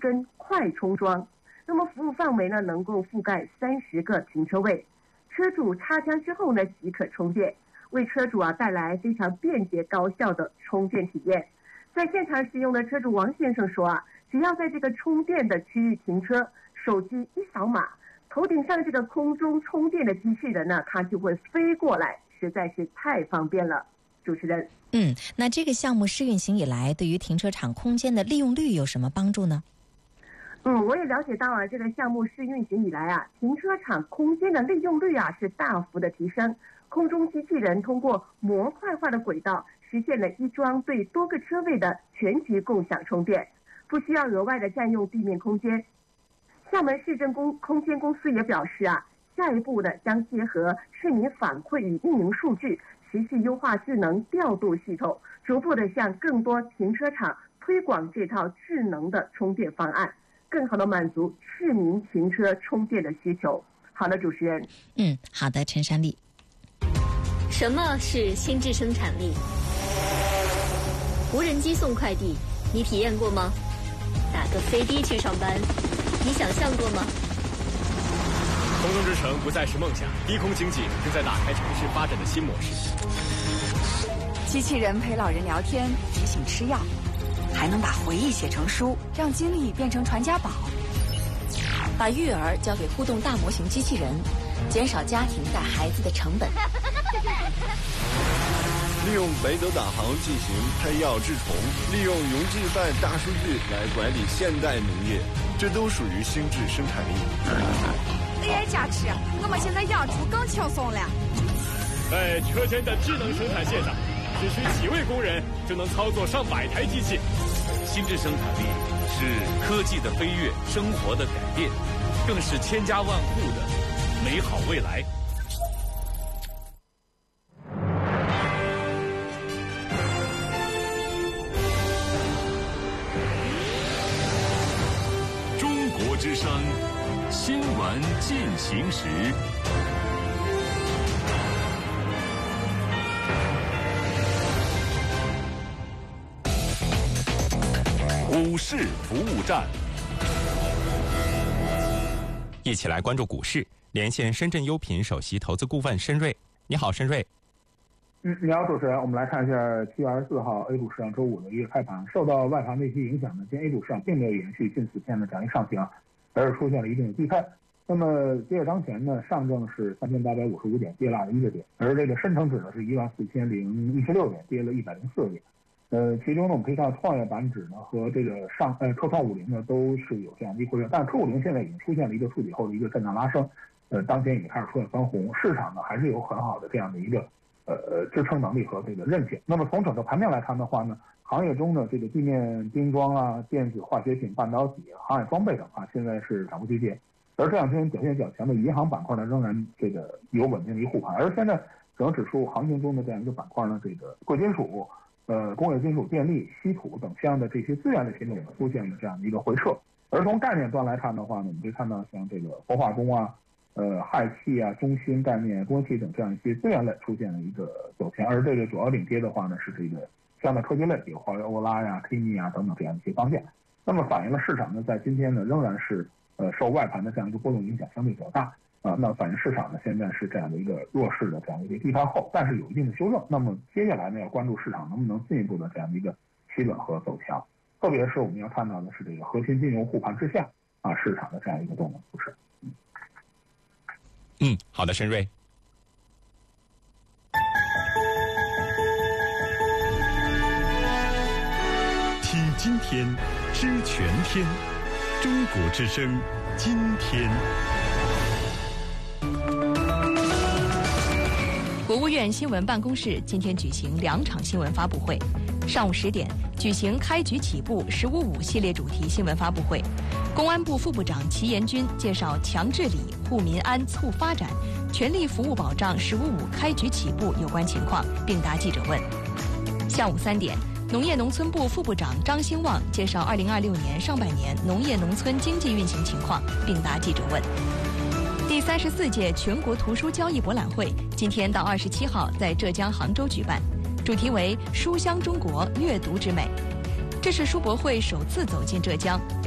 跟快充桩。那么服务范围呢，能够覆盖30个停车位，车主插枪之后呢，即可充电，为车主带来非常便捷高效的充电体验。在现场使用的车主王先生说只要在这个充电的区域停车，手机一扫码，头顶上这个空中充电的机器人呢，它就会飞过来，实在是太方便了。主持人， 那这个项目试运行以来，对于停车场空间的利用率有什么帮助呢？ 我也了解到这个项目试运行以来停车场空间的利用率是大幅的提升。空中机器人通过模块化的轨道，实现了一桩对多个车位的全局共享充电，不需要额外的占用地面空间。厦门市政空间公司也表示下一步呢，将结合市民反馈与运营数据，持续优化智能调度系统，逐步的向更多停车场推广这套智能的充电方案，更好的满足市民停车充电的需求。好的，主持人。 好的，陈珊丽。 什么是心智生产力？无人机送快递，你体验过吗？打个飞的去上班，你想象过吗？ 空中之城不再是梦想，低空经济正在打开城市发展的新模式。 机器人陪老人聊天，提醒吃药，还能把回忆写成书，让经历变成传家宝。 把育儿交给互动大模型机器人，减少家庭带孩子的成本。 利用北斗导航进行配药治虫，利用云计算大数据来管理现代农业，这都属于心智生产力。 AI 加持，我们现在养猪更轻松了。 在车间的智能生产线上，只需几位工人就能操作上百台机器。 心智生产力是科技的飞跃，生活的改变，更是千家万户的美好未来。 中国之声新闻进行时。股市服务站， 一起来关注股市，连线深圳优品首席投资顾问申瑞。你好，申瑞。 你好，主持人。我们来看一下7月24号 A 股市场周五的一个开盘，受到外盘的一些影响呢，今天 A 股市场并没有延续近4天的这样一上行，而是出现了一定的低开。那么截止当前呢，上证是3855点，跌了21个点，而这个深成指呢是14016点，跌了104点。其中呢，我们可以看到创业板指呢和这个科创50呢都是有这样的一个回升，但科50现在已经出现了一个触底后的一个震荡拉升，当前已经开始出现翻红，市场呢还是有很好的这样的一个支撑能力和这个韧性。那么从整个盘面来看的话呢，行业中的这个地面精装电子化学品、半导体、航海装备等现在是涨幅居间，而这两天表现较强的银行板块呢，仍然这个有稳定的一个护盘。而现在整个指数行情中的这样一个板块呢，这个贵金属、工业金属、电力、稀土等相应的这些资源的品种呢，出现了这样的一个回撤。而从概念端来看的话呢，我们可以看到像这个氟化工氦气中芯概念、工业气等这样一些资源类出现了一个走强，而这个主要领跌的话呢，是这个相应的科技类，比如华为欧拉K 尼等等这样一些方向。那么反映了市场呢，在今天呢仍然是受外盘的这样一个波动影响相对较大那反映市场呢现在是这样的一个弱势的这样一个低开后，但是有一定的修正。那么接下来呢，要关注市场能不能进一步的这样的一个企稳和走强，特别是我们要看到的是这个核心金融护盘之下市场的这样一个动能不是。 好的，申瑞。 听今天，知全天，中国之声，今天。 国务院新闻办公室今天举行2场新闻发布会。上午10点举行开局起步“15.5”系列主题新闻发布会，公安部副部长齐延军介绍强治理、护民安、促发展、全力服务保障“15.5”开局起步有关情况，并答记者问。下午3点，农业农村部副部长张兴旺介绍2026年上半年农业农村经济运行情况，并答记者问。第34届全国图书交易博览会今天到27号在浙江杭州举办，主题为“书香中国，阅读之美”。这是书博会首次走进浙江，